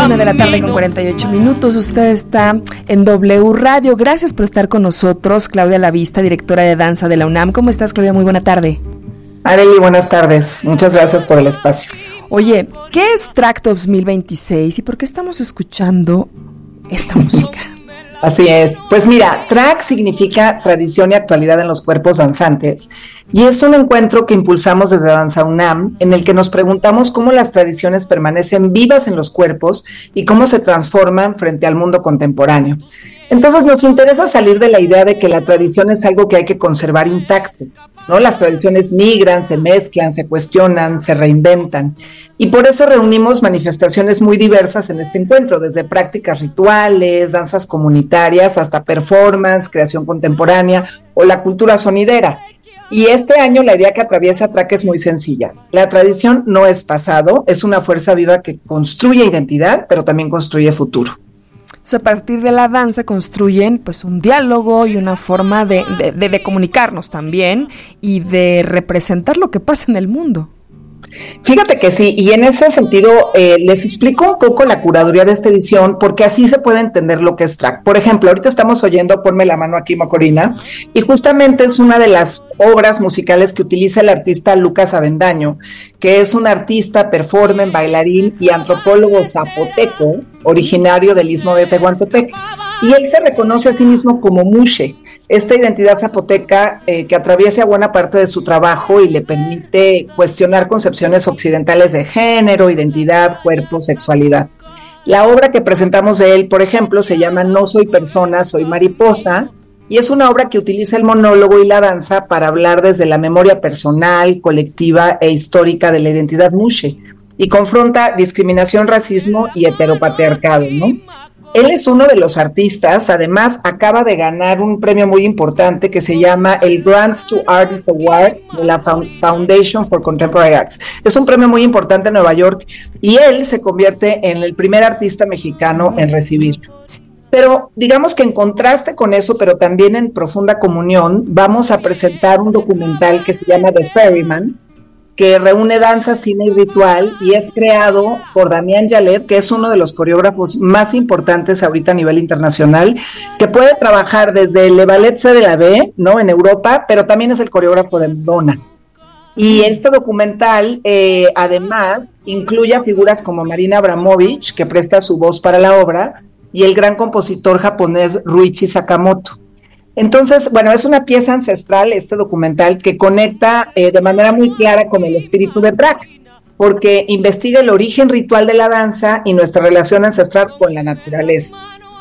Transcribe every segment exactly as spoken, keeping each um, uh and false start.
Una de la tarde con cuarenta y ocho minutos. Usted está en W Radio. Gracias por estar con nosotros. Claudia Lavista, directora de danza de la UNAM. ¿Cómo estás, Claudia? Muy buena tarde. Arely, buenas tardes. Muchas gracias por el espacio. Oye, ¿qué es Track dos mil veintiséis y por qué estamos escuchando esta música? Así es. Pues mira, Track significa tradición y actualidad en los cuerpos danzantes, y es un encuentro que impulsamos desde Danza UNAM, en el que nos preguntamos cómo las tradiciones permanecen vivas en los cuerpos y cómo se transforman frente al mundo contemporáneo. Entonces nos interesa salir de la idea de que la tradición es algo que hay que conservar intacto, ¿no? Las tradiciones migran, se mezclan, se cuestionan, se reinventan, y por eso reunimos manifestaciones muy diversas en este encuentro, desde prácticas rituales, danzas comunitarias, hasta performance, creación contemporánea o la cultura sonidera. Y este año la idea que atraviesa Track es muy sencilla. La tradición no es pasado, es una fuerza viva que construye identidad, pero también construye futuro. A partir de la danza construyen pues un diálogo y una forma de, de, de, de comunicarnos también y de representar lo que pasa en el mundo. Fíjate que sí, y en ese sentido eh, les explico un poco la curaduría de esta edición, porque así se puede entender lo que es Track. Por ejemplo, ahorita estamos oyendo Ponme la mano aquí, Macorina, y justamente es una de las obras musicales que utiliza el artista Lucas Avendaño, que es un artista, performer, bailarín y antropólogo zapoteco, originario del istmo de Tehuantepec, y él se reconoce a sí mismo como Mushe, esta identidad zapoteca eh, que atraviesa buena parte de su trabajo y le permite cuestionar concepciones occidentales de género, identidad, cuerpo, sexualidad. La obra que presentamos de él, por ejemplo, se llama No soy persona, soy mariposa, y es una obra que utiliza el monólogo y la danza para hablar desde la memoria personal, colectiva e histórica de la identidad Mushe, y confronta discriminación, racismo y heteropatriarcado, ¿no? Él es uno de los artistas, además acaba de ganar un premio muy importante que se llama el Grants to Artists Award de la Foundation for Contemporary Arts. Es un premio muy importante en Nueva York y él se convierte en el primer artista mexicano en recibirlo. Pero digamos que en contraste con eso, pero también en profunda comunión, vamos a presentar un documental que se llama The Ferryman, que reúne danza, cine y ritual, y es creado por Damián Yalet, que es uno de los coreógrafos más importantes ahorita a nivel internacional, que puede trabajar desde el Ballet C de la B, ¿no?, en Europa, pero también es el coreógrafo de Madonna. Y este documental, eh, además, incluye a figuras como Marina Abramovich, que presta su voz para la obra, y el gran compositor japonés Ruichi Sakamoto. Entonces, bueno, es una pieza ancestral este documental que conecta eh, de manera muy clara con el espíritu de Track, porque investiga el origen ritual de la danza y nuestra relación ancestral con la naturaleza.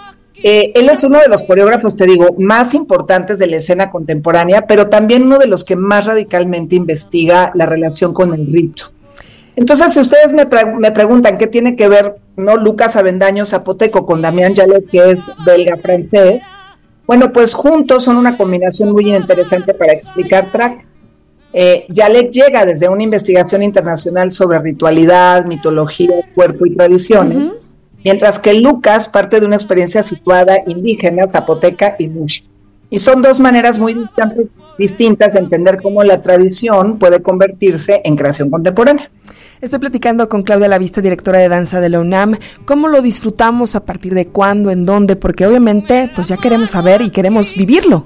Eh, él es uno de los coreógrafos, te digo, más importantes de la escena contemporánea, pero también uno de los que más radicalmente investiga la relación con el rito. Entonces, si ustedes me, pre- me preguntan qué tiene que ver, ¿no?, Lucas Avendaño zapoteco con Damián Yalet, que es belga-francés, bueno, pues juntos son una combinación muy interesante para explicar Track. Eh, Yalet llega desde una investigación internacional sobre ritualidad, mitología, cuerpo y tradiciones, uh-huh. mientras que Lucas parte de una experiencia situada indígena, zapoteca y Mushe. Y son dos maneras muy distintas, distintas de entender cómo la tradición puede convertirse en creación contemporánea. Estoy platicando con Claudia Lavista, directora de danza de la UNAM. ¿Cómo lo disfrutamos? ¿A partir de cuándo? ¿En dónde? Porque obviamente pues ya queremos saber y queremos vivirlo.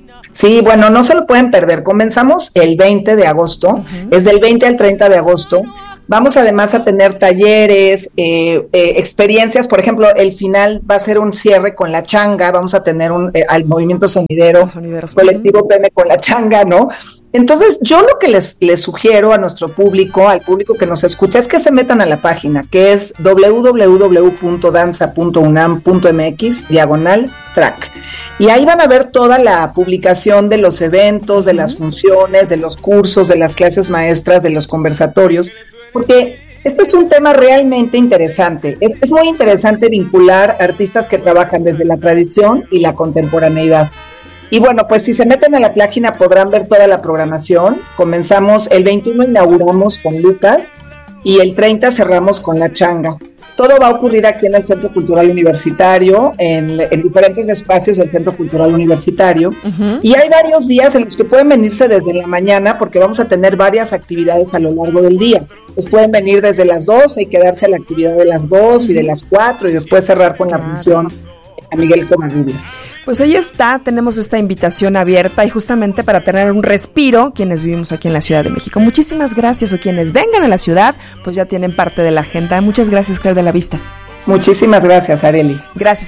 Sí, bueno, no se lo pueden perder. Comenzamos el veinte de agosto, uh-huh. es del veinte al treinta de agosto. Vamos además a tener talleres, eh, eh, experiencias, por ejemplo, el final va a ser un cierre con la changa, vamos a tener un eh, al movimiento sonidero, colectivo P M con la changa, ¿no? Entonces, yo lo que les, les sugiero a nuestro público, al público que nos escucha, es que se metan a la página, que es doble u doble u doble u punto danza punto unam punto m x diagonal track. Y ahí van a ver toda la publicación de los eventos, de las funciones, de los cursos, de las clases maestras, de los conversatorios, porque este es un tema realmente interesante. Es, es muy interesante vincular artistas que trabajan desde la tradición y la contemporaneidad. Y bueno, pues si se meten a la página podrán ver toda la programación. Comenzamos el veintiuno, inauguramos con Lucas y el treinta cerramos con la changa. Todo va a ocurrir aquí en el Centro Cultural Universitario, en, en diferentes espacios del Centro Cultural Universitario. Uh-huh. Y hay varios días en los que pueden venirse desde la mañana, porque vamos a tener varias actividades a lo largo del día. Pues pueden venir desde las doce y quedarse a la actividad de las dos y de las cuatro y después cerrar con la función a Miguel Covarrubias. Pues ahí está, tenemos esta invitación abierta y justamente para tener un respiro quienes vivimos aquí en la Ciudad de México. Muchísimas gracias, o quienes vengan a la ciudad, pues ya tienen parte de la agenda. Muchas gracias, Claire de la Vista. Muchísimas gracias, Arely. Gracias.